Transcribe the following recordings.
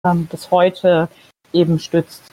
bis heute eben stützt.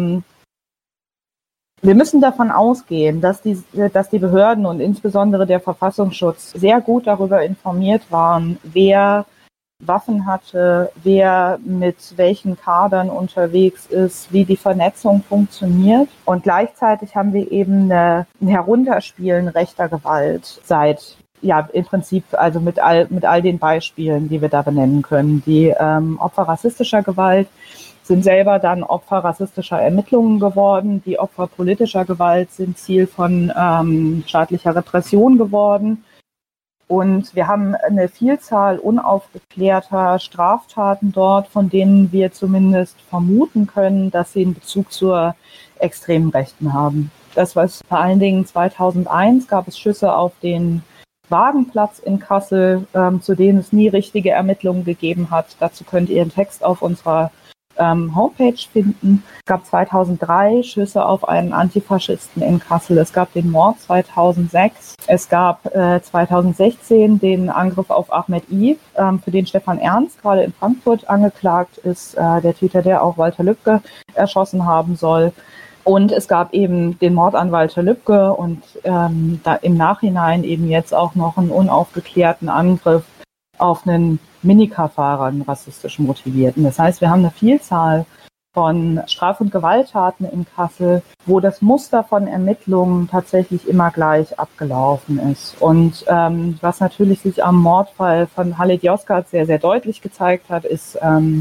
Wir müssen davon ausgehen, dass die Behörden und insbesondere der Verfassungsschutz sehr gut darüber informiert waren, wer Waffen hatte, wer mit welchen Kadern unterwegs ist, wie die Vernetzung funktioniert. Und gleichzeitig haben wir eben ein Herunterspielen rechter Gewalt seit, ja, im Prinzip, also mit all den Beispielen, die wir da benennen können. Die Opfer rassistischer Gewalt sind selber dann Opfer rassistischer Ermittlungen geworden. Die Opfer politischer Gewalt sind Ziel von staatlicher Repression geworden. Und wir haben eine Vielzahl unaufgeklärter Straftaten dort, von denen wir zumindest vermuten können, dass sie einen Bezug zur extremen Rechten haben. Das war vor allen Dingen 2001, gab es Schüsse auf den Wagenplatz in Kassel, zu denen es nie richtige Ermittlungen gegeben hat. Dazu könnt ihr einen Text auf unserer Homepage finden. Es gab 2003 Schüsse auf einen Antifaschisten in Kassel. Es gab den Mord 2006. Es gab 2016 den Angriff auf Ahmed I., für den Stefan Ernst gerade in Frankfurt angeklagt ist, der Täter, der auch Walter Lübcke erschossen haben soll. Und es gab eben den Mord an Walter Lübcke und da im Nachhinein eben jetzt auch noch einen unaufgeklärten Angriff auf einen Minicar-Fahrer, einen rassistisch motivierten. Das heißt, wir haben eine Vielzahl von Straf- und Gewalttaten in Kassel, wo das Muster von Ermittlungen tatsächlich immer gleich abgelaufen ist. Und was natürlich sich am Mordfall von Halit Yozgat sehr, sehr deutlich gezeigt hat, ist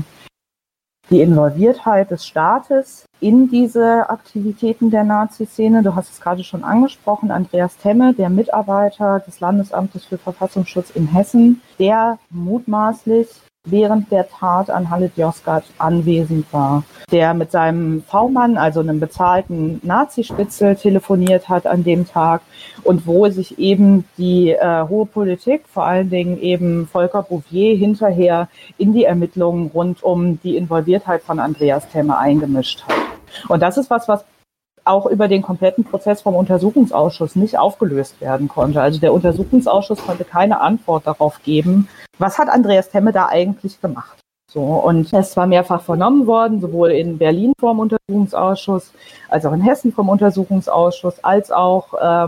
die Involviertheit des Staates in diese Aktivitäten der Nazi-Szene. Du hast es gerade schon angesprochen, Andreas Temme, der Mitarbeiter des Landesamtes für Verfassungsschutz in Hessen, der mutmaßlich während der Tat an Halit Yozgat anwesend war, der mit seinem V-Mann, also einem bezahlten Nazi-Spitzel, telefoniert hat an dem Tag und wo sich eben die hohe Politik, vor allen Dingen eben Volker Bouffier, hinterher in die Ermittlungen rund um die Involviertheit von Andreas Temme eingemischt hat. Und das ist was auch über den kompletten Prozess vom Untersuchungsausschuss nicht aufgelöst werden konnte. Also der Untersuchungsausschuss konnte keine Antwort darauf geben, was hat Andreas Temme da eigentlich gemacht. So, und er ist zwar mehrfach vernommen worden, sowohl in Berlin vom Untersuchungsausschuss, als auch in Hessen vom Untersuchungsausschuss, als auch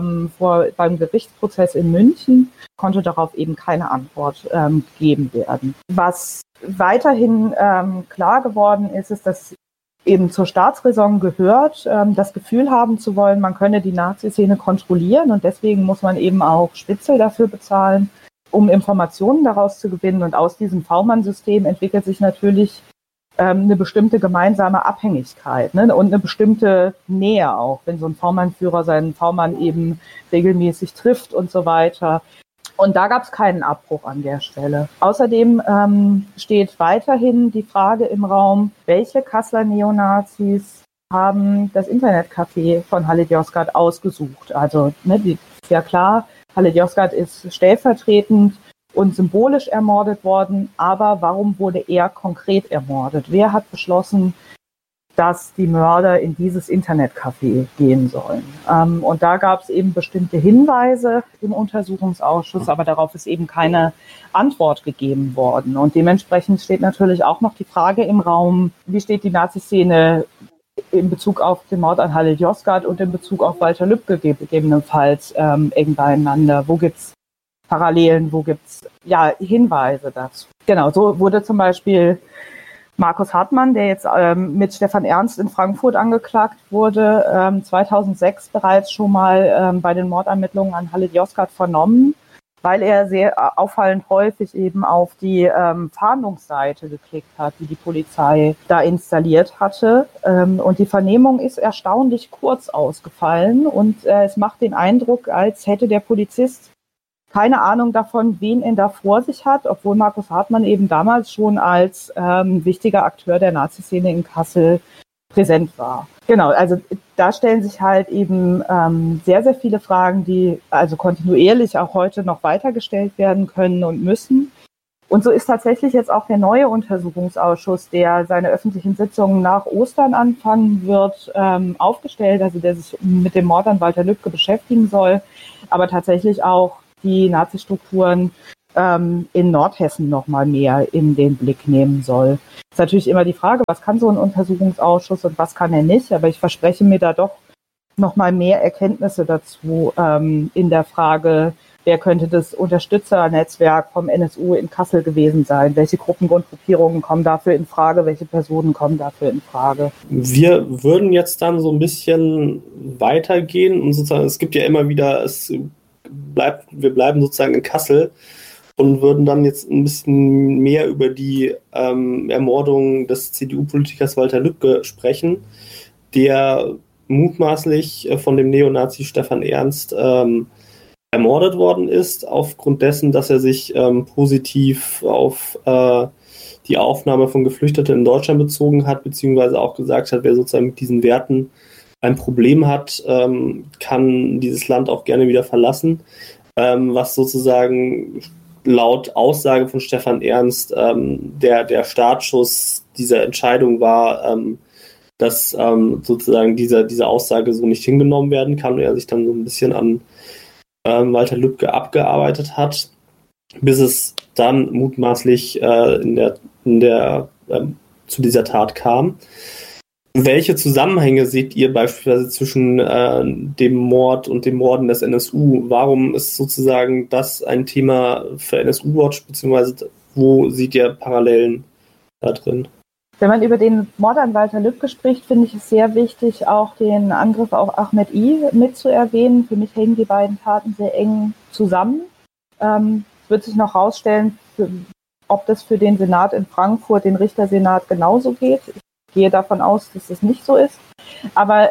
beim Gerichtsprozess in München, konnte darauf eben keine Antwort gegeben werden. Was weiterhin klar geworden ist, ist, dass eben zur Staatsräson gehört, das Gefühl haben zu wollen, man könne die Nazi-Szene kontrollieren und deswegen muss man eben auch Spitzel dafür bezahlen, um Informationen daraus zu gewinnen. Und aus diesem V-Mann-System entwickelt sich natürlich eine bestimmte gemeinsame Abhängigkeit, ne? Und eine bestimmte Nähe auch, wenn so ein V-Mann-Führer seinen V-Mann eben regelmäßig trifft und so weiter. Und da gab es keinen Abbruch an der Stelle. Außerdem steht weiterhin die Frage im Raum, welche Kasseler Neonazis haben das Internetcafé von Halit Yozgat ausgesucht. Also ist ja klar, Halit Yozgat ist stellvertretend und symbolisch ermordet worden, aber warum wurde er konkret ermordet? Wer hat beschlossen, dass die Mörder in dieses Internetcafé gehen sollen? Und da gab es eben bestimmte Hinweise im Untersuchungsausschuss, aber darauf ist eben keine Antwort gegeben worden. Und dementsprechend steht natürlich auch noch die Frage im Raum, wie steht die Nazi-Szene in Bezug auf den Mord an Halit Yozgat und in Bezug auf Walter Lübcke gegebenenfalls eng beieinander? Wo gibt's Parallelen, wo gibt's Hinweise dazu? Genau, so wurde zum Beispiel Markus Hartmann, der jetzt mit Stefan Ernst in Frankfurt angeklagt wurde, 2006 bereits schon mal bei den Mordermittlungen an Halit Yozgat vernommen, weil er sehr auffallend häufig eben auf die Fahndungsseite geklickt hat, die die Polizei da installiert hatte. Und die Vernehmung ist erstaunlich kurz ausgefallen und es macht den Eindruck, als hätte der Polizist keine Ahnung davon, wen er da vor sich hat, obwohl Markus Hartmann eben damals schon als wichtiger Akteur der Nazi-Szene in Kassel präsent war. Genau, also da stellen sich halt eben sehr, sehr viele Fragen, die also kontinuierlich auch heute noch weitergestellt werden können und müssen. Und so ist tatsächlich jetzt auch der neue Untersuchungsausschuss, der seine öffentlichen Sitzungen nach Ostern anfangen wird, aufgestellt, also der sich mit dem Mord an Walter Lübcke beschäftigen soll, aber tatsächlich auch die Nazi-Strukturen in Nordhessen noch mal mehr in den Blick nehmen soll. Ist natürlich immer die Frage, was kann so ein Untersuchungsausschuss und was kann er nicht, aber ich verspreche mir da doch noch mal mehr Erkenntnisse dazu in der Frage, wer könnte das Unterstützernetzwerk vom NSU in Kassel gewesen sein? Welche Gruppierungen kommen dafür in Frage? Welche Personen kommen dafür in Frage? Wir würden jetzt dann so ein bisschen weitergehen und sozusagen, es gibt ja immer wieder, wir bleiben sozusagen in Kassel und würden dann jetzt ein bisschen mehr über die Ermordung des CDU-Politikers Walter Lübcke sprechen, der mutmaßlich von dem Neonazi Stefan Ernst ermordet worden ist, aufgrund dessen, dass er sich positiv auf die Aufnahme von Geflüchteten in Deutschland bezogen hat, beziehungsweise auch gesagt hat, wer sozusagen mit diesen Werten ein Problem hat, kann dieses Land auch gerne wieder verlassen, was sozusagen laut Aussage von Stefan Ernst der Startschuss dieser Entscheidung war, dass sozusagen diese Aussage so nicht hingenommen werden kann und er sich dann so ein bisschen an Walter Lübcke abgearbeitet hat, bis es dann mutmaßlich zu dieser Tat kam. Welche Zusammenhänge seht ihr beispielsweise zwischen dem Mord und dem Morden des NSU? Warum ist sozusagen das ein Thema für NSU-Watch, beziehungsweise wo seht ihr Parallelen da drin? Wenn man über den Mord an Walter Lübcke spricht, finde ich es sehr wichtig, auch den Angriff auf Ahmed I. mitzuerwähnen. Für mich hängen die beiden Taten sehr eng zusammen. Es wird sich noch herausstellen, ob das für den Senat in Frankfurt, den Richtersenat, genauso geht. Ich gehe davon aus, dass es nicht so ist. Aber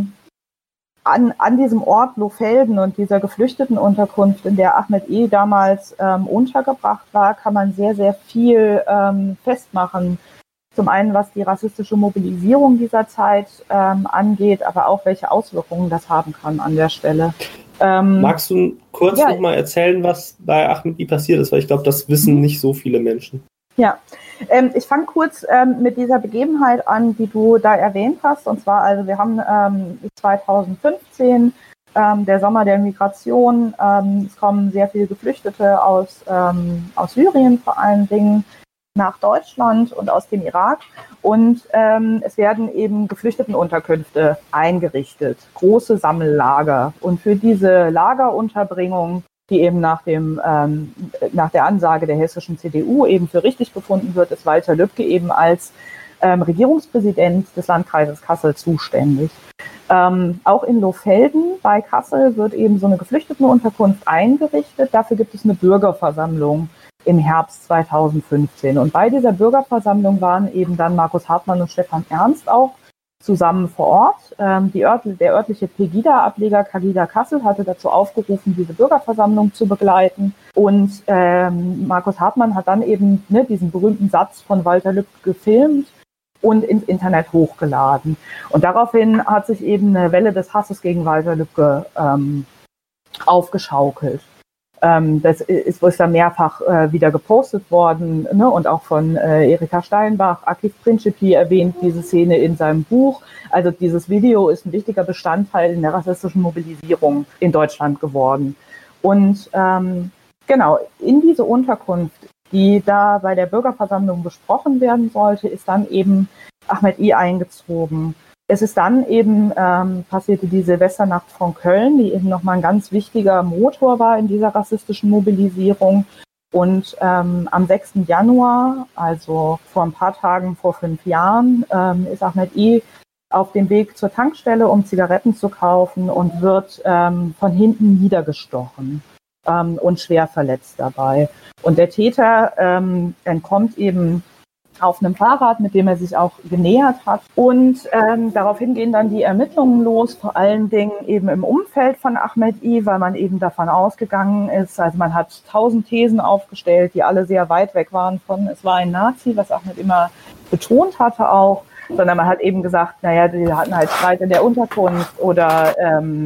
an diesem Ort Lohfelden und dieser Geflüchtetenunterkunft, in der Ahmed I. damals untergebracht war, kann man sehr, sehr viel festmachen. Zum einen, was die rassistische Mobilisierung dieser Zeit angeht, aber auch, welche Auswirkungen das haben kann an der Stelle. Magst du kurz nochmal erzählen, was bei Ahmed I. passiert ist? Weil ich glaube, das wissen nicht so viele Menschen. Ja, ich fange kurz mit dieser Begebenheit an, die du da erwähnt hast. Und zwar, also wir haben 2015, der Sommer der Migration. Es kommen sehr viele Geflüchtete aus Syrien vor allen Dingen nach Deutschland und aus dem Irak. Und es werden eben Geflüchtetenunterkünfte eingerichtet, große Sammellager. Und für diese Lagerunterbringung, die eben nach der Ansage der hessischen CDU eben für richtig befunden wird, ist Walter Lübcke eben als Regierungspräsident des Landkreises Kassel zuständig. Auch in Lohfelden bei Kassel wird eben so eine Geflüchtetenunterkunft eingerichtet. Dafür gibt es eine Bürgerversammlung im Herbst 2015. Und bei dieser Bürgerversammlung waren eben dann Markus Hartmann und Stefan Ernst auch zusammen vor Ort. Der örtliche Pegida-Ableger Cagida Kassel hatte dazu aufgerufen, diese Bürgerversammlung zu begleiten. Und Markus Hartmann hat dann eben diesen berühmten Satz von Walter Lübcke gefilmt und ins Internet hochgeladen. Und daraufhin hat sich eben eine Welle des Hasses gegen Walter Lübcke aufgeschaukelt. Das ist dann mehrfach wieder gepostet worden, ne? Und auch von Erika Steinbach, Akif Principi erwähnt diese Szene in seinem Buch. Also dieses Video ist ein wichtiger Bestandteil in der rassistischen Mobilisierung in Deutschland geworden. Und genau, in diese Unterkunft, die da bei der Bürgerversammlung besprochen werden sollte, ist dann eben Ahmed I. eingezogen. Es ist dann eben passierte die Silvesternacht von Köln, die eben nochmal ein ganz wichtiger Motor war in dieser rassistischen Mobilisierung. Und am 6. Januar, also vor ein paar Tagen, vor 5 Jahren, ist Ahmed I. auf dem Weg zur Tankstelle, um Zigaretten zu kaufen und wird von hinten niedergestochen und schwer verletzt dabei. Und der Täter entkommt eben auf einem Fahrrad, mit dem er sich auch genähert hat. Und daraufhin gehen dann die Ermittlungen los, vor allen Dingen eben im Umfeld von Ahmed I., weil man eben davon ausgegangen ist, also man hat 1000 Thesen aufgestellt, die alle sehr weit weg waren von, es war ein Nazi, was Ahmed immer betont hatte auch, sondern man hat eben gesagt, naja, die hatten halt Streit in der Unterkunft oder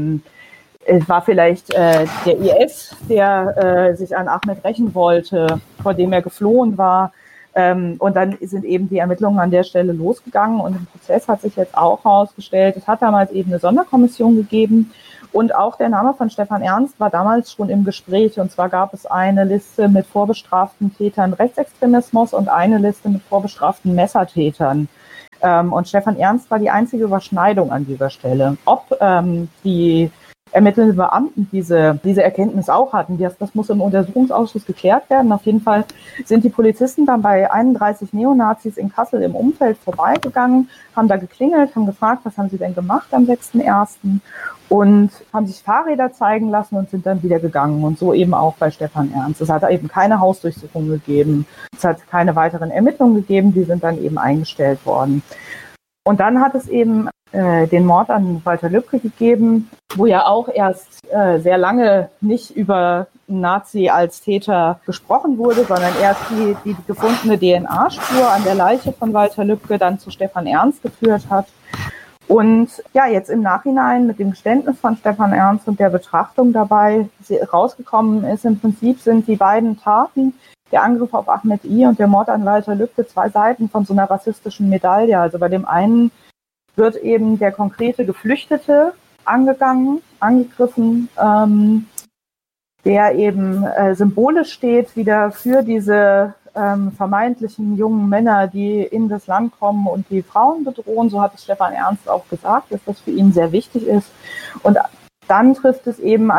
es war vielleicht der IS, der sich an Ahmed rächen wollte, vor dem er geflohen war. Und dann sind eben die Ermittlungen an der Stelle losgegangen und im Prozess hat sich jetzt auch herausgestellt, es hat damals eben eine Sonderkommission gegeben Und auch der Name von Stefan Ernst war damals schon im Gespräch. Und zwar gab es eine Liste mit vorbestraften Tätern Rechtsextremismus und eine Liste mit vorbestraften Messertätern. Und Stefan Ernst war die einzige Überschneidung an dieser Stelle. Ob die ermittelnden Beamten diese Erkenntnis auch hatten, das muss im Untersuchungsausschuss geklärt werden. Auf jeden Fall sind die Polizisten dann bei 31 Neonazis in Kassel im Umfeld vorbeigegangen, haben da geklingelt, haben gefragt, was haben sie denn gemacht am 6.1. und haben sich Fahrräder zeigen lassen und sind dann wieder gegangen. Und so eben auch bei Stefan Ernst. Es hat eben keine Hausdurchsuchung gegeben, es hat keine weiteren Ermittlungen gegeben, die sind dann eben eingestellt worden. Und dann hat es eben den Mord an Walter Lübcke gegeben, wo ja auch erst sehr lange nicht über Nazi als Täter gesprochen wurde, sondern erst die gefundene DNA-Spur an der Leiche von Walter Lübcke dann zu Stefan Ernst geführt hat. Und ja, jetzt im Nachhinein mit dem Geständnis von Stefan Ernst und der Betrachtung dabei rausgekommen ist, im Prinzip sind die beiden Taten, der Angriff auf Ahmed I. und der Mord an Walter Lübcke, zwei Seiten von so einer rassistischen Medaille. Also bei dem einen wird eben der konkrete Geflüchtete angegriffen, der eben symbolisch steht wieder für diese vermeintlichen jungen Männer, die in das Land kommen und die Frauen bedrohen. So hat es Stefan Ernst auch gesagt, dass das für ihn sehr wichtig ist. Und dann trifft es eben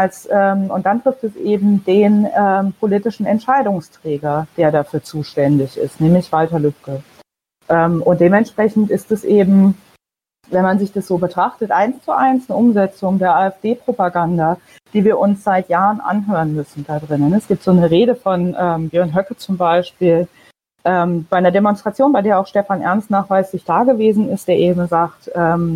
den politischen Entscheidungsträger, der dafür zuständig ist, nämlich Walter Lübcke. Und dementsprechend ist es eben, wenn man sich das so betrachtet, 1:1 eine Umsetzung der AfD-Propaganda, die wir uns seit Jahren anhören müssen da drinnen. Es gibt so eine Rede von Björn Höcke zum Beispiel, bei einer Demonstration, bei der auch Stefan Ernst nachweislich da gewesen ist, der eben sagt,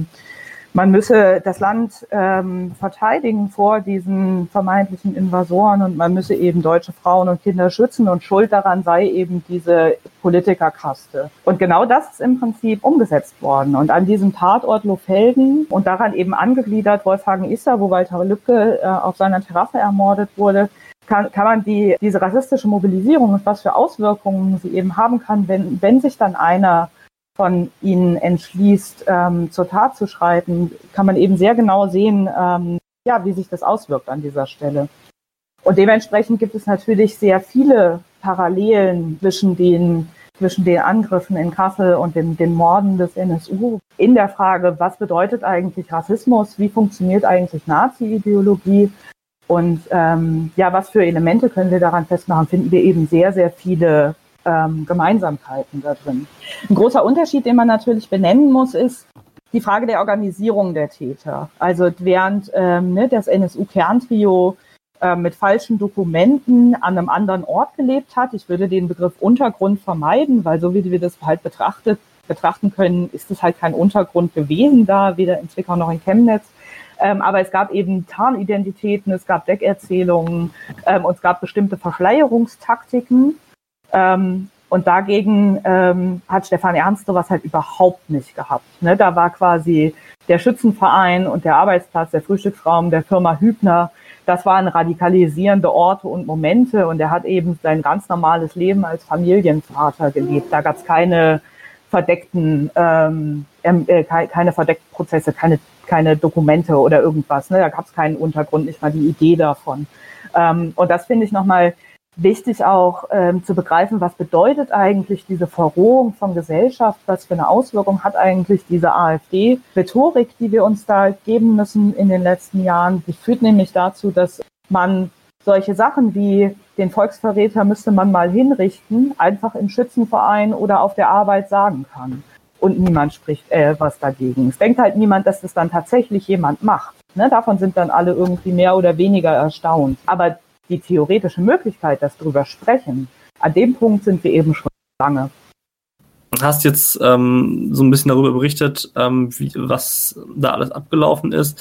man müsse das Land verteidigen vor diesen vermeintlichen Invasoren und man müsse eben deutsche Frauen und Kinder schützen und schuld daran sei eben diese Politikerkaste. Und genau das ist im Prinzip umgesetzt worden. Und an diesem Tatort Lohfelden und daran eben angegliedert Wolfhagen-Isar, wo Walter Lübcke auf seiner Terrasse ermordet wurde, kann man diese rassistische Mobilisierung und was für Auswirkungen sie eben haben kann, wenn sich dann einer von ihnen entschließt, zur Tat zu schreiten, kann man eben sehr genau sehen, wie sich das auswirkt an dieser Stelle. Und dementsprechend gibt es natürlich sehr viele Parallelen zwischen den Angriffen in Kassel und den Morden des NSU in der Frage, was bedeutet eigentlich Rassismus, wie funktioniert eigentlich Nazi-Ideologie und was für Elemente können wir daran festmachen, finden wir eben sehr, sehr viele Gemeinsamkeiten da drin. Ein großer Unterschied, den man natürlich benennen muss, ist die Frage der Organisierung der Täter. Also während das NSU-Kerntrio mit falschen Dokumenten an einem anderen Ort gelebt hat, ich würde den Begriff Untergrund vermeiden, weil so wie wir das halt betrachten können, ist es halt kein Untergrund gewesen da, weder in Zwickau noch in Chemnitz. Aber es gab eben Tarnidentitäten, es gab Deckerzählungen und es gab bestimmte Verschleierungstaktiken. Und dagegen hat Stefan Ernst sowas halt überhaupt nicht gehabt. Ne? Da war quasi der Schützenverein und der Arbeitsplatz, der Frühstücksraum der Firma Hübner, das waren radikalisierende Orte und Momente und er hat eben sein ganz normales Leben als Familienvater gelebt. Da gab es keine verdeckten Prozesse, keine Dokumente oder irgendwas. Ne? Da gab es keinen Untergrund, nicht mal die Idee davon. Und das finde ich nochmal wichtig auch zu begreifen, was bedeutet eigentlich diese Verrohung von Gesellschaft, was für eine Auswirkung hat eigentlich diese AfD-Rhetorik, die wir uns da geben müssen in den letzten Jahren. Die führt nämlich dazu, dass man solche Sachen wie den Volksverräter müsste man mal hinrichten, einfach im Schützenverein oder auf der Arbeit sagen kann. Und niemand spricht was dagegen. Es denkt halt niemand, dass das dann tatsächlich jemand macht. Ne? Davon sind dann alle irgendwie mehr oder weniger erstaunt. Aber die theoretische Möglichkeit, dass drüber sprechen, an dem Punkt sind wir eben schon lange. Du hast jetzt so ein bisschen darüber berichtet, was da alles abgelaufen ist.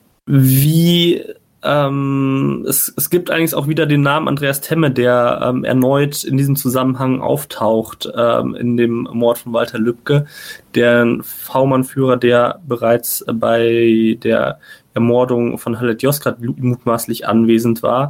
Es gibt eigentlich auch wieder den Namen Andreas Temme, der erneut in diesem Zusammenhang auftaucht, in dem Mord von Walter Lübcke, der V-Mann-Führer, der bereits bei der Ermordung von Khaled Yozgat mutmaßlich anwesend war.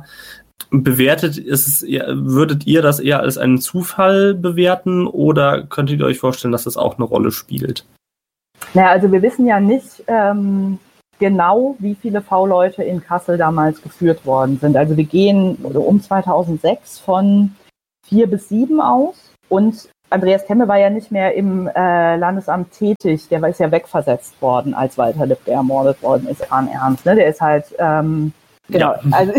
Würdet ihr das eher als einen Zufall bewerten oder könntet ihr euch vorstellen, dass das auch eine Rolle spielt? Naja, also wir wissen ja nicht, genau, wie viele V-Leute in Kassel damals geführt worden sind. Also wir gehen um 2006 von 4 bis 7 aus. Und Andreas Temme war ja nicht mehr im Landesamt tätig. Der ist ja wegversetzt worden, als Walter Lübcke ermordet worden ist, Kahn Ernst. Ne? Der ist halt, genau. Ja. Also,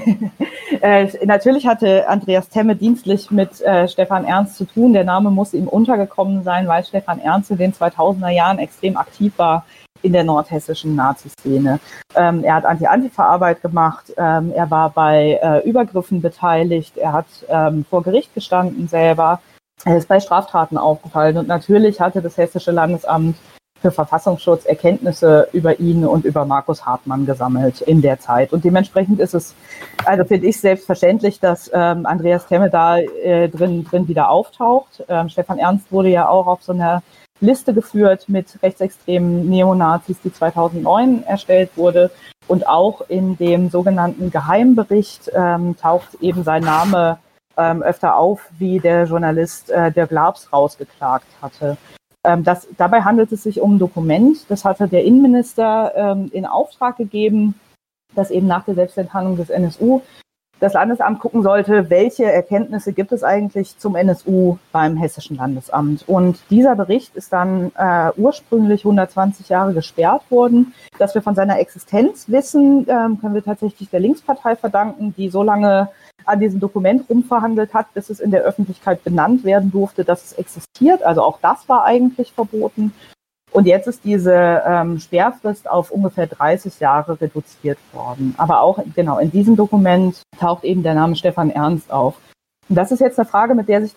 natürlich hatte Andreas Temme dienstlich mit Stefan Ernst zu tun. Der Name muss ihm untergekommen sein, weil Stefan Ernst in den 2000er Jahren extrem aktiv war in der nordhessischen Nazi-Szene. Er hat Anti-Antifa-Arbeit gemacht, er war bei Übergriffen beteiligt, er hat vor Gericht gestanden selber, er ist bei Straftaten aufgefallen und natürlich hatte das Hessische Landesamt für Verfassungsschutz Erkenntnisse über ihn und über Markus Hartmann gesammelt in der Zeit. Und dementsprechend ist es, also finde ich selbstverständlich, dass Andreas Temme da drin wieder auftaucht. Stefan Ernst wurde ja auch auf so einer Liste geführt mit rechtsextremen Neonazis, die 2009 erstellt wurde. Und auch in dem sogenannten Geheimbericht taucht eben sein Name öfter auf, wie der Journalist Dirk Labs rausgeklagt hatte. Dabei handelt es sich um ein Dokument, das hatte der Innenminister in Auftrag gegeben, dass eben nach der Selbstenttarnung des NSU das Landesamt gucken sollte, welche Erkenntnisse gibt es eigentlich zum NSU beim Hessischen Landesamt. Und dieser Bericht ist dann ursprünglich 120 Jahre gesperrt worden. Dass wir von seiner Existenz wissen, können wir tatsächlich der Linkspartei verdanken, die so lange an diesem Dokument rumverhandelt hat, bis es in der Öffentlichkeit benannt werden durfte, dass es existiert. Also auch das war eigentlich verboten. Und jetzt ist diese Sperrfrist auf ungefähr 30 Jahre reduziert worden. Aber auch genau in diesem Dokument taucht eben der Name Stefan Ernst auf. Und das ist jetzt eine Frage, mit dem sich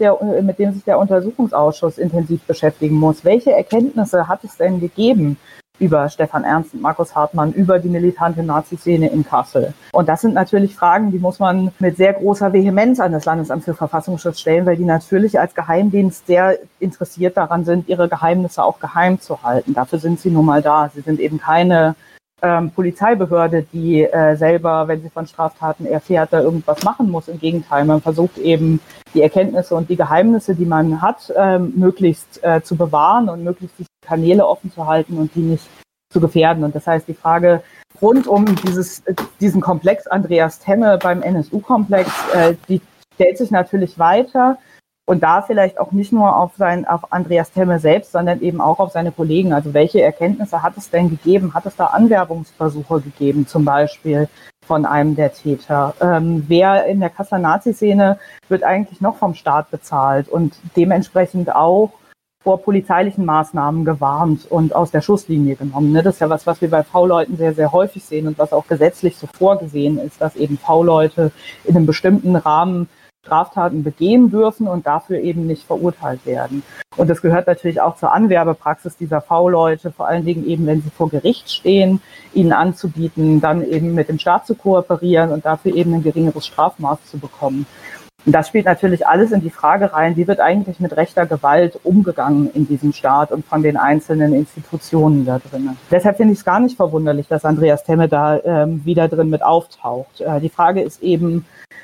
der Untersuchungsausschuss intensiv beschäftigen muss. Welche Erkenntnisse hat es denn gegeben über Stefan Ernst und Markus Hartmann, über die militante Nazi-Szene in Kassel? Und das sind natürlich Fragen, die muss man mit sehr großer Vehemenz an das Landesamt für Verfassungsschutz stellen, weil die natürlich als Geheimdienst sehr interessiert daran sind, ihre Geheimnisse auch geheim zu halten. Dafür sind sie nun mal da. Sie sind eben keine Polizeibehörde, die selber, wenn sie von Straftaten erfährt, da irgendwas machen muss. Im Gegenteil, man versucht eben die Erkenntnisse und die Geheimnisse, die man hat, möglichst zu bewahren und möglichst die Kanäle offen zu halten und die nicht zu gefährden. Und das heißt, die Frage rund um diesen Komplex Andreas Temme beim NSU-Komplex, die stellt sich natürlich weiter. Und da vielleicht auch nicht nur auf Andreas Temme selbst, sondern eben auch auf seine Kollegen. Also welche Erkenntnisse hat es denn gegeben? Hat es da Anwerbungsversuche gegeben, zum Beispiel von einem der Täter? Wer in der Kasseler Nazi-Szene wird eigentlich noch vom Staat bezahlt und dementsprechend auch vor polizeilichen Maßnahmen gewarnt und aus der Schusslinie genommen? Das ist ja was wir bei V-Leuten sehr, sehr häufig sehen und was auch gesetzlich so vorgesehen ist, dass eben V-Leute in einem bestimmten Rahmen Straftaten begehen dürfen und dafür eben nicht verurteilt werden. Und das gehört natürlich auch zur Anwerbepraxis dieser V-Leute, vor allen Dingen eben, wenn sie vor Gericht stehen, ihnen anzubieten, dann eben mit dem Staat zu kooperieren und dafür eben ein geringeres Strafmaß zu bekommen. Und das spielt natürlich alles in die Frage rein, wie wird eigentlich mit rechter Gewalt umgegangen in diesem Staat und von den einzelnen Institutionen da drin. Deshalb finde ich es gar nicht verwunderlich, dass Andreas Temme da wieder drin mit auftaucht. Die Frage ist eben,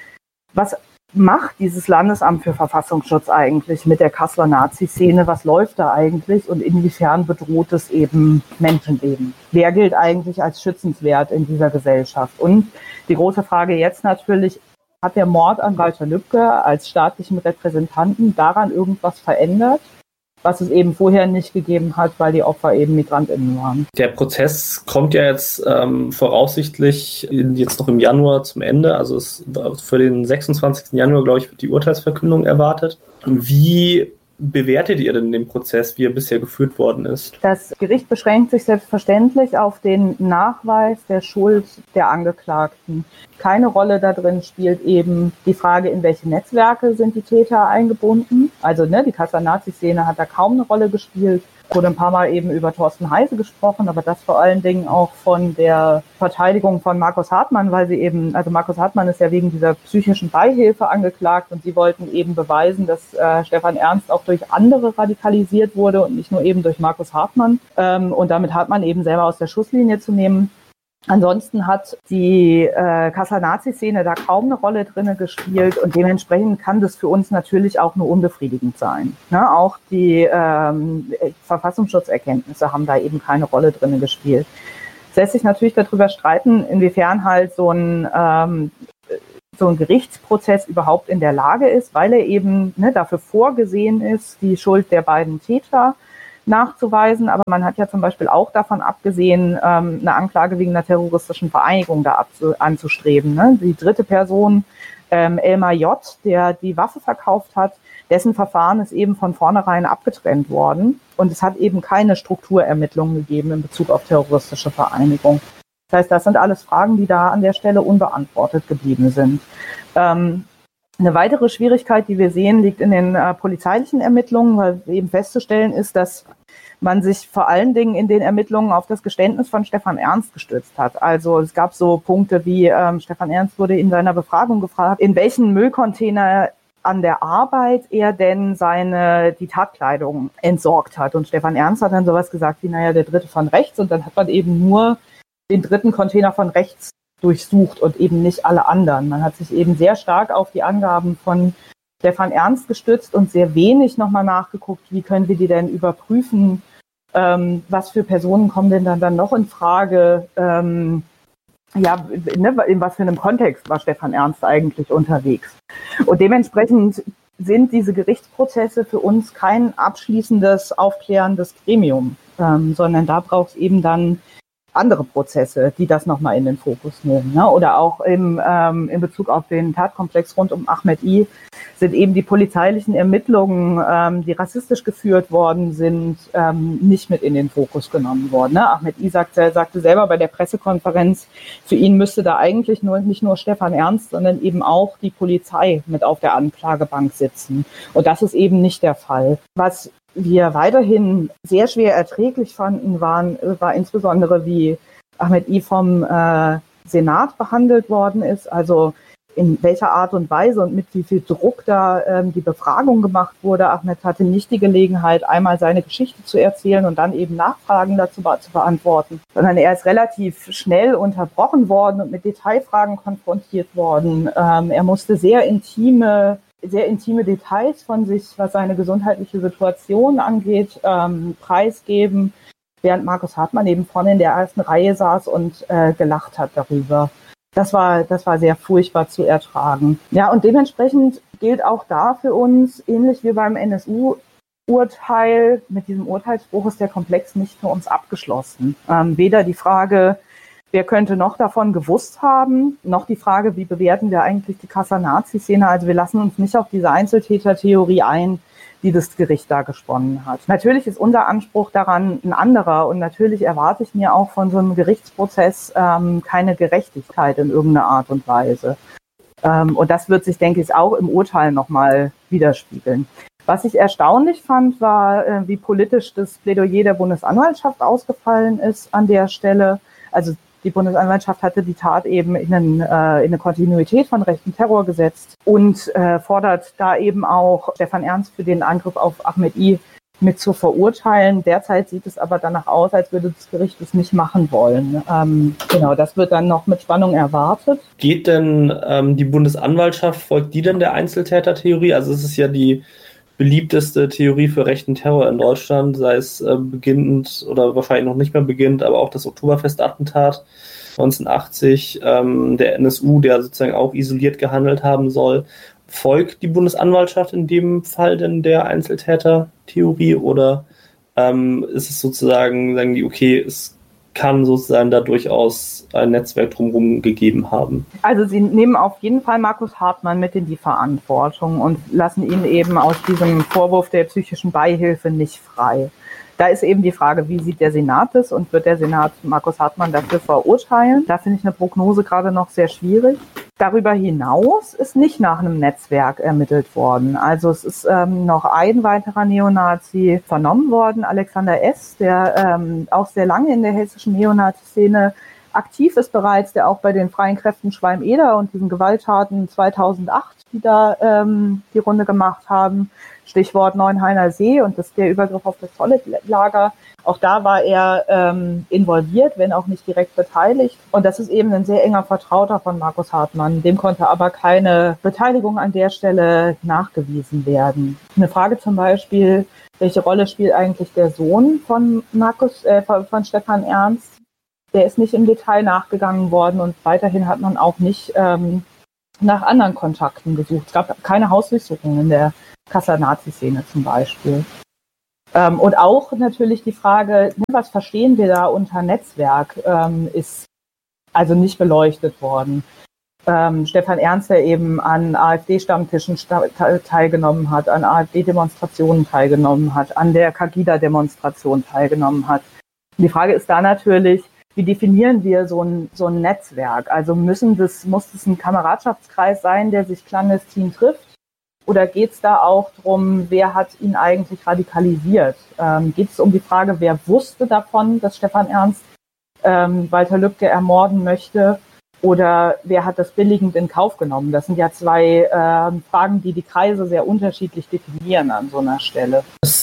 was macht dieses Landesamt für Verfassungsschutz eigentlich mit der Kasseler Nazi-Szene? Was läuft da eigentlich und inwiefern bedroht es eben Menschenleben? Wer gilt eigentlich als schützenswert in dieser Gesellschaft? Und die große Frage jetzt natürlich, hat der Mord an Walter Lübcke als staatlichen Repräsentanten daran irgendwas verändert, was es eben vorher nicht gegeben hat, weil die Opfer eben MigrantInnen waren? Der Prozess kommt ja jetzt voraussichtlich jetzt noch im Januar zum Ende. Also für den 26. Januar, glaube ich, wird die Urteilsverkündung erwartet. Wie bewertet ihr denn den Prozess, wie er bisher geführt worden ist? Das Gericht beschränkt sich selbstverständlich auf den Nachweis der Schuld der Angeklagten. Keine Rolle da drin spielt eben die Frage, in welche Netzwerke sind die Täter eingebunden. Also die Kasseler Nazi-Szene hat da kaum eine Rolle gespielt. Wurde ein paar Mal eben über Thorsten Heise gesprochen, aber das vor allen Dingen auch von der Verteidigung von Markus Hartmann, weil sie eben, also Markus Hartmann ist ja wegen dieser psychischen Beihilfe angeklagt und sie wollten eben beweisen, dass Stefan Ernst auch durch andere radikalisiert wurde und nicht nur eben durch Markus Hartmann und damit Hartmann eben selber aus der Schusslinie zu nehmen. Ansonsten hat die Kasseler Nazi-Szene da kaum eine Rolle drin gespielt und dementsprechend kann das für uns natürlich auch nur unbefriedigend sein. Auch die Verfassungsschutzerkenntnisse haben da eben keine Rolle drin gespielt. Es lässt sich natürlich darüber streiten, inwiefern halt so ein Gerichtsprozess überhaupt in der Lage ist, weil er eben dafür vorgesehen ist, die Schuld der beiden Täter nachzuweisen. Aber man hat ja zum Beispiel auch davon abgesehen, eine Anklage wegen einer terroristischen Vereinigung da anzustreben. Ne? Die dritte Person, Elmar J., der die Waffe verkauft hat, dessen Verfahren ist eben von vornherein abgetrennt worden. Und es hat eben keine Strukturermittlungen gegeben in Bezug auf terroristische Vereinigung. Das heißt, das sind alles Fragen, die da an der Stelle unbeantwortet geblieben sind. Eine weitere Schwierigkeit, die wir sehen, liegt in den polizeilichen Ermittlungen, weil eben festzustellen ist, dass man sich vor allen Dingen in den Ermittlungen auf das Geständnis von Stefan Ernst gestützt hat. Also es gab so Punkte wie, Stefan Ernst wurde in seiner Befragung gefragt, in welchen Müllcontainer an der Arbeit er denn die Tatkleidung entsorgt hat. Und Stefan Ernst hat dann sowas gesagt wie, der dritte von rechts. Und dann hat man eben nur den dritten Container von rechts durchsucht und eben nicht alle anderen. Man hat sich eben sehr stark auf die Angaben von Stefan Ernst gestützt und sehr wenig nochmal nachgeguckt, wie können wir die denn überprüfen, was für Personen kommen denn dann noch in Frage, in was für einem Kontext war Stefan Ernst eigentlich unterwegs. Und dementsprechend sind diese Gerichtsprozesse für uns kein abschließendes, aufklärendes Gremium, sondern da braucht es eben dann andere Prozesse, die das nochmal in den Fokus nehmen. Ne? Oder auch in Bezug auf den Tatkomplex rund um Ahmed I. sind eben die polizeilichen Ermittlungen, die rassistisch geführt worden sind, nicht mit in den Fokus genommen worden. Ne? Ahmed I. sagte selber bei der Pressekonferenz, für ihn müsste da eigentlich nicht nur Stefan Ernst, sondern eben auch die Polizei mit auf der Anklagebank sitzen. Und das ist eben nicht der Fall. Was wir weiterhin sehr schwer erträglich fanden, war insbesondere, wie Ahmed I. vom Senat behandelt worden ist, also in welcher Art und Weise und mit wie viel Druck da die Befragung gemacht wurde. Ahmed hatte nicht die Gelegenheit, einmal seine Geschichte zu erzählen und dann eben Nachfragen dazu zu beantworten, sondern er ist relativ schnell unterbrochen worden und mit Detailfragen konfrontiert worden. Er musste sehr intime Details von sich, was seine gesundheitliche Situation angeht, preisgeben, während Markus Hartmann eben vorne in der ersten Reihe saß und gelacht hat darüber. Das war sehr furchtbar zu ertragen. Ja, und dementsprechend gilt auch da für uns, ähnlich wie beim NSU-Urteil, mit diesem Urteilsspruch ist der Komplex nicht für uns abgeschlossen. Weder die Frage, wer könnte noch davon gewusst haben, noch die Frage, wie bewerten wir eigentlich die Casa-Nazi-Szene. Also wir lassen uns nicht auf diese Einzeltätertheorie ein, die das Gericht da gesponnen hat. Natürlich ist unser Anspruch daran ein anderer und natürlich erwarte ich mir auch von so einem Gerichtsprozess keine Gerechtigkeit in irgendeiner Art und Weise. Und das wird sich, denke ich, auch im Urteil nochmal widerspiegeln. Was ich erstaunlich fand, war, wie politisch das Plädoyer der Bundesanwaltschaft ausgefallen ist an der Stelle. Also die Bundesanwaltschaft hatte die Tat eben in eine Kontinuität von rechtem Terror gesetzt und fordert da eben auch Stefan Ernst für den Angriff auf Ahmed I. mit zu verurteilen. Derzeit sieht es aber danach aus, als würde das Gericht es nicht machen wollen. Das wird dann noch mit Spannung erwartet. Geht denn die Bundesanwaltschaft, folgt die denn der Einzeltätertheorie? Also es ist ja die beliebteste Theorie für rechten Terror in Deutschland, sei es beginnend oder wahrscheinlich noch nicht mehr beginnt, aber auch das Oktoberfest-Attentat 1980, der NSU, der sozusagen auch isoliert gehandelt haben soll. Folgt die Bundesanwaltschaft in dem Fall denn der Einzeltäter-Theorie oder ist es sozusagen, sagen die, okay, es kann sozusagen da durchaus ein Netzwerk drumherum gegeben haben? Also sie nehmen auf jeden Fall Markus Hartmann mit in die Verantwortung und lassen ihn eben aus diesem Vorwurf der psychischen Beihilfe nicht frei. Da ist eben die Frage, wie sieht der Senat es und wird der Senat Markus Hartmann dafür verurteilen? Da finde ich eine Prognose gerade noch sehr schwierig. Darüber hinaus ist nicht nach einem Netzwerk ermittelt worden. Also es ist noch ein weiterer Neonazi vernommen worden, Alexander S., der auch sehr lange in der hessischen Neonazi-Szene aktiv ist bereits, der auch bei den Freien Kräften Schwalm-Eder und diesen Gewalttaten 2008, die da die Runde gemacht haben, Stichwort Neuenhainer See und der Übergriff auf das Zollet-Lager. Auch da war er involviert, wenn auch nicht direkt beteiligt. Und das ist eben ein sehr enger Vertrauter von Markus Hartmann. Dem konnte aber keine Beteiligung an der Stelle nachgewiesen werden. Eine Frage zum Beispiel, welche Rolle spielt eigentlich der Sohn von von Stefan Ernst? der ist nicht im Detail nachgegangen worden und weiterhin hat man auch nicht nach anderen Kontakten gesucht. Es gab keine Hausdurchsuchungen in der Kasseler Nazi-Szene zum Beispiel. Und auch natürlich die Frage, was verstehen wir da unter Netzwerk, ist also nicht beleuchtet worden. Stefan Ernst, der eben an AfD-Stammtischen teilgenommen hat, an AfD-Demonstrationen teilgenommen hat, an der Cagida-Demonstration teilgenommen hat. Und die Frage ist da natürlich, wie definieren wir so ein Netzwerk? Also muss es ein Kameradschaftskreis sein, der sich clandestin trifft? Oder geht es da auch darum, wer hat ihn eigentlich radikalisiert? Geht es um die Frage, wer wusste davon, dass Stefan Ernst Walter Lübcke ermorden möchte? Oder wer hat das billigend in Kauf genommen? Das sind ja zwei Fragen, die Kreise sehr unterschiedlich definieren an so einer Stelle.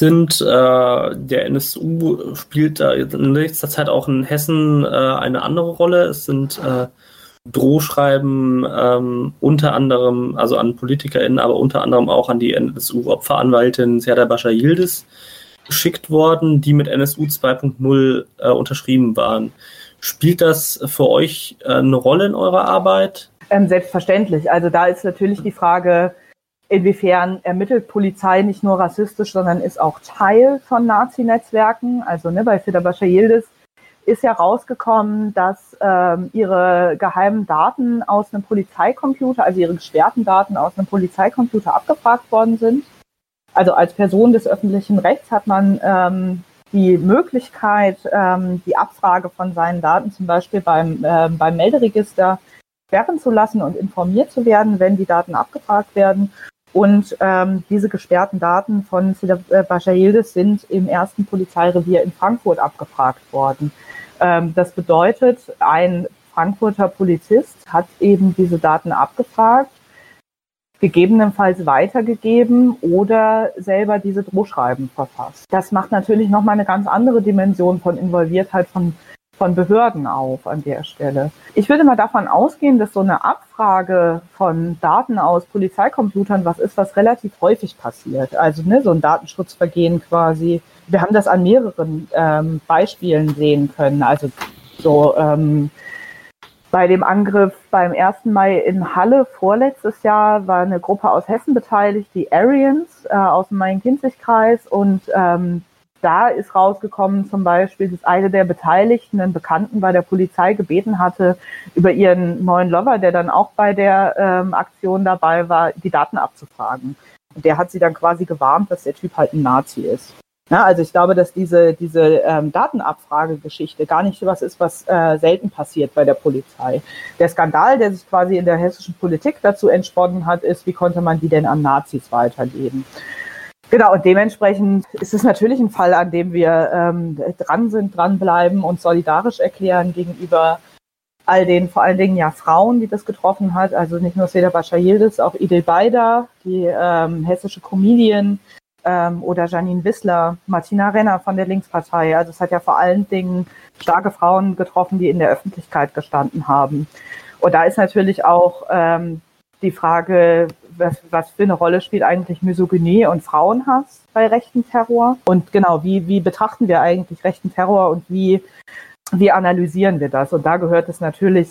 Der NSU spielt da in letzter Zeit auch in Hessen eine andere Rolle. Es sind Drohschreiben unter anderem, also an PolitikerInnen, aber unter anderem auch an die NSU-Opferanwältin Serdar Bascha Yildiz geschickt worden, die mit NSU 2.0 unterschrieben waren. Spielt das für euch eine Rolle in eurer Arbeit? Selbstverständlich. Also da ist natürlich die Frage, inwiefern ermittelt Polizei nicht nur rassistisch, sondern ist auch Teil von Nazi-Netzwerken. Also bei Serdar Bascha Yildiz ist ja rausgekommen, dass ihre geheimen Daten aus einem Polizeicomputer, also ihre gesperrten Daten aus einem Polizeicomputer abgefragt worden sind. Also als Person des öffentlichen Rechts hat man die Möglichkeit, die Abfrage von seinen Daten zum Beispiel beim Melderegister sperren zu lassen und informiert zu werden, wenn die Daten abgefragt werden. Und diese gesperrten Daten von Serdar Bascha Yildiz sind im 1. Polizeirevier in Frankfurt abgefragt worden. Das bedeutet, ein Frankfurter Polizist hat eben diese Daten abgefragt, gegebenenfalls weitergegeben oder selber diese Drohschreiben verfasst. Das macht natürlich nochmal eine ganz andere Dimension von Involviertheit von Behörden auf an der Stelle. Ich würde mal davon ausgehen, dass so eine Abfrage von Daten aus Polizeicomputern was ist, was relativ häufig passiert. Also so ein Datenschutzvergehen quasi. Wir haben das an mehreren Beispielen sehen können. Also bei dem Angriff beim 1. Mai in Halle vorletztes Jahr war eine Gruppe aus Hessen beteiligt, die Aryans aus dem Main-Kinzig-Kreis. Und da ist rausgekommen zum Beispiel, dass eine der Beteiligten, einen Bekannten bei der Polizei gebeten hatte, über ihren neuen Lover, der dann auch bei der Aktion dabei war, die Daten abzufragen. Und der hat sie dann quasi gewarnt, dass der Typ halt ein Nazi ist. Ja, also ich glaube, dass diese Datenabfragegeschichte gar nicht was ist, was selten passiert bei der Polizei. Der Skandal, der sich quasi in der hessischen Politik dazu entsponnen hat, ist, wie konnte man die denn an Nazis weitergeben? Genau, und dementsprechend ist es natürlich ein Fall, an dem wir dranbleiben und solidarisch erklären gegenüber all den, vor allen Dingen ja Frauen, die das getroffen hat. Also nicht nur Serdar Bascha Yildiz, auch Idil Beider, die hessische Comedian, oder Janine Wissler, Martina Renner von der Linkspartei. Also es hat ja vor allen Dingen starke Frauen getroffen, die in der Öffentlichkeit gestanden haben. Und da ist natürlich auch die Frage, was für eine Rolle spielt eigentlich Misogynie und Frauenhass bei rechten Terror? Und genau, wie betrachten wir eigentlich rechten Terror und wie analysieren wir das? Und da gehört es natürlich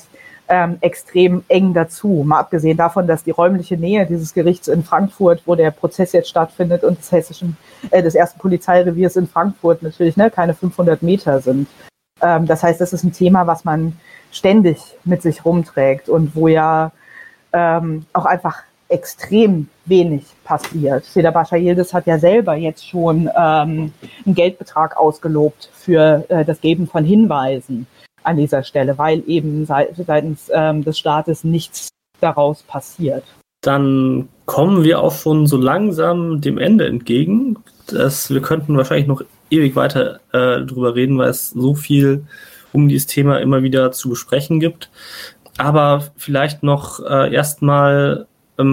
extrem eng dazu. Mal abgesehen davon, dass die räumliche Nähe dieses Gerichts in Frankfurt, wo der Prozess jetzt stattfindet, und des 1. Polizeireviers in Frankfurt natürlich keine 500 Meter sind. Das heißt, das ist ein Thema, was man ständig mit sich rumträgt und wo ja auch einfach extrem wenig passiert. Serdar Bascha Yildiz hat ja selber jetzt schon einen Geldbetrag ausgelobt für das Geben von Hinweisen an dieser Stelle, weil eben seitens des Staates nichts daraus passiert. Dann kommen wir auch schon so langsam dem Ende entgegen. Wir könnten wahrscheinlich noch ewig weiter drüber reden, weil es so viel um dieses Thema immer wieder zu besprechen gibt. Aber vielleicht noch erstmal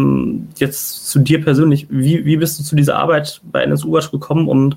jetzt zu dir persönlich. Wie bist du zu dieser Arbeit bei NSU Watch gekommen und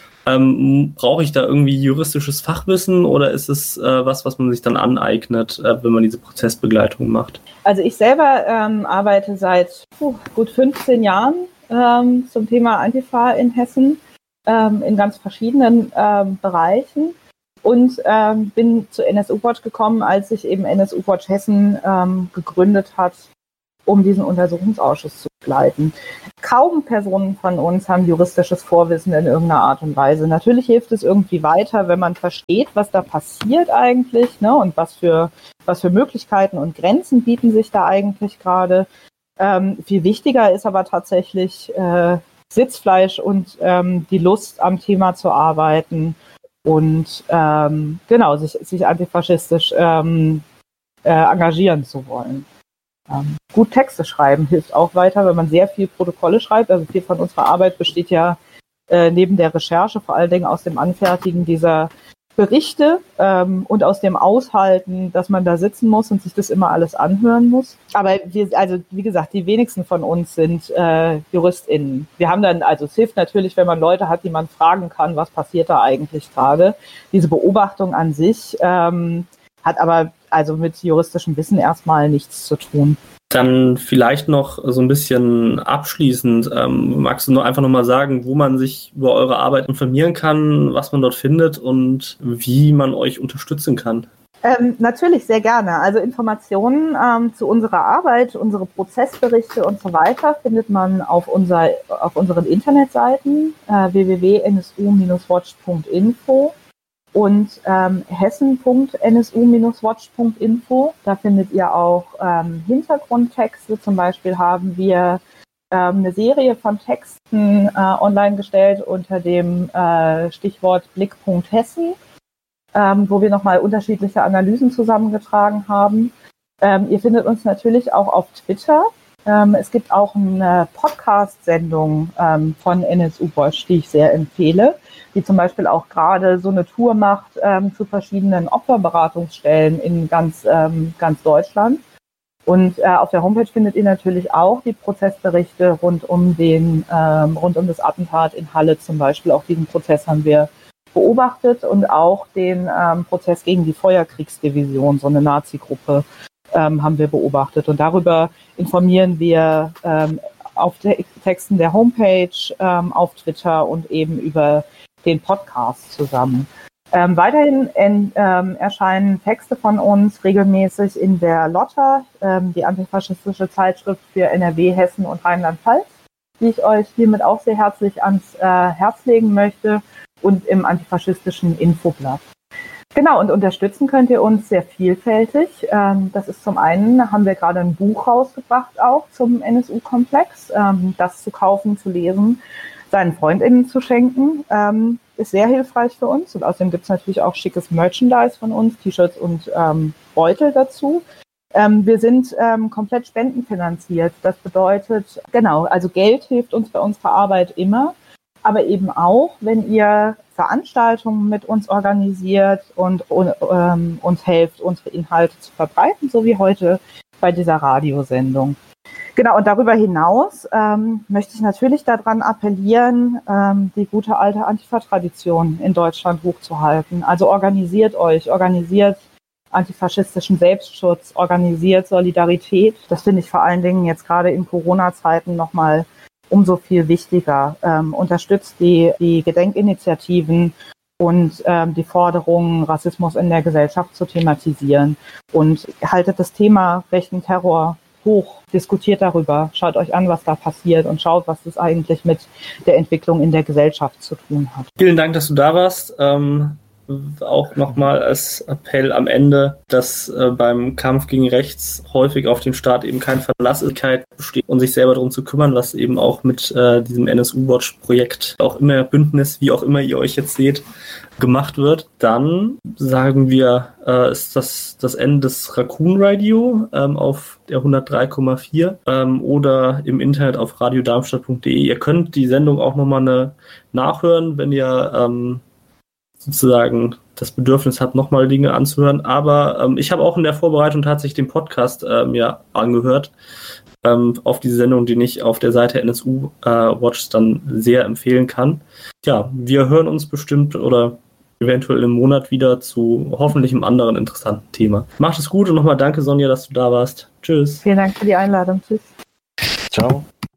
brauche ich da irgendwie juristisches Fachwissen oder ist es was man sich dann aneignet, wenn man diese Prozessbegleitung macht? Also ich selber arbeite seit gut 15 Jahren zum Thema Antifa in Hessen in ganz verschiedenen Bereichen. und bin zu NSU Watch gekommen, als sich eben NSU Watch Hessen gegründet hat, um diesen Untersuchungsausschuss zu begleiten. Kaum Personen von uns haben juristisches Vorwissen in irgendeiner Art und Weise. Natürlich hilft es irgendwie weiter, wenn man versteht, was da passiert eigentlich, ne, und was für Möglichkeiten und Grenzen bieten sich da eigentlich gerade. Viel wichtiger ist aber tatsächlich Sitzfleisch und die Lust am Thema zu arbeiten und sich antifaschistisch engagieren zu wollen. Gut Texte schreiben hilft auch weiter, wenn man sehr viel Protokolle schreibt. Also viel von unserer Arbeit besteht ja neben der Recherche vor allen Dingen aus dem Anfertigen dieser Berichte und aus dem Aushalten, dass man da sitzen muss und sich das immer alles anhören muss. Aber wie gesagt, die wenigsten von uns sind JuristInnen. Wir haben dann, also es hilft natürlich, wenn man Leute hat, die man fragen kann, was passiert da eigentlich gerade. Diese Beobachtung an sich hat aber also mit juristischem Wissen erstmal nichts zu tun. Dann vielleicht noch so ein bisschen abschließend, magst du noch einfach nochmal sagen, wo man sich über eure Arbeit informieren kann, was man dort findet und wie man euch unterstützen kann? Natürlich, sehr gerne. Also Informationen zu unserer Arbeit, unsere Prozessberichte und so weiter findet man auf unseren Internetseiten www.nsu-watch.info und hessen.nsu-watch.info. Da findet ihr auch Hintergrundtexte. Zum Beispiel haben wir eine Serie von Texten online gestellt unter dem Stichwort Blickpunkt Hessen, wo wir nochmal unterschiedliche Analysen zusammengetragen haben. Ihr findet uns natürlich auch auf Twitter. Es gibt auch eine Podcast-Sendung von NSU Watch, die ich sehr empfehle, die zum Beispiel auch gerade so eine Tour macht zu verschiedenen Opferberatungsstellen in ganz Deutschland. Und auf der Homepage findet ihr natürlich auch die Prozessberichte rund um das Attentat in Halle zum Beispiel. Auch diesen Prozess haben wir beobachtet und auch den Prozess gegen die Feuerkriegsdivision, so eine Nazi-Gruppe, haben wir beobachtet. Und darüber informieren wir auf Texten der Homepage, auf Twitter und eben über den Podcast zusammen. Weiterhin erscheinen Texte von uns regelmäßig in der Lotta, die antifaschistische Zeitschrift für NRW, Hessen und Rheinland-Pfalz, die ich euch hiermit auch sehr herzlich ans Herz legen möchte, und im antifaschistischen Infoblatt. Genau, und unterstützen könnt ihr uns sehr vielfältig. Das ist zum einen, haben wir gerade ein Buch rausgebracht auch zum NSU-Komplex. Das zu kaufen, zu lesen, seinen FreundInnen zu schenken, ist sehr hilfreich für uns. Und außerdem gibt es natürlich auch schickes Merchandise von uns, T-Shirts und Beutel dazu. Wir sind komplett spendenfinanziert. Das bedeutet, also Geld hilft uns bei unserer Arbeit immer, aber eben auch, wenn ihr Veranstaltungen mit uns organisiert und uns helft, unsere Inhalte zu verbreiten, so wie heute bei dieser Radiosendung. Genau, und darüber hinaus möchte ich natürlich daran appellieren, die gute alte Antifa-Tradition in Deutschland hochzuhalten. Also organisiert euch, organisiert antifaschistischen Selbstschutz, organisiert Solidarität. Das finde ich vor allen Dingen jetzt gerade in Corona-Zeiten nochmal umso viel wichtiger. Unterstützt die Gedenkinitiativen und die Forderungen, Rassismus in der Gesellschaft zu thematisieren. Und haltet das Thema rechten Terror hoch, diskutiert darüber, schaut euch an, was da passiert und schaut, was das eigentlich mit der Entwicklung in der Gesellschaft zu tun hat. Vielen Dank, dass du da warst. Auch nochmal als Appell am Ende, dass beim Kampf gegen rechts häufig auf den Staat eben keine Verlasslichkeit besteht und sich selber darum zu kümmern, was eben auch mit diesem NSU-Watch-Projekt, auch immer Bündnis, wie auch immer ihr euch jetzt seht, gemacht wird. Dann sagen wir, ist das Ende des Raccoon Radio auf der 103,4 oder im Internet auf radiodarmstadt.de. Ihr könnt die Sendung auch nochmal nachhören, wenn ihr sozusagen das Bedürfnis habt, nochmal Dinge anzuhören. Aber ich habe auch in der Vorbereitung tatsächlich den Podcast mir angehört auf diese Sendung, die ich auf der Seite NSU Watch dann sehr empfehlen kann. Ja, wir hören uns bestimmt oder eventuell im Monat wieder zu hoffentlich einem anderen interessanten Thema. Macht es gut und nochmal danke, Sonja, dass du da warst. Tschüss. Vielen Dank für die Einladung. Tschüss. Ciao.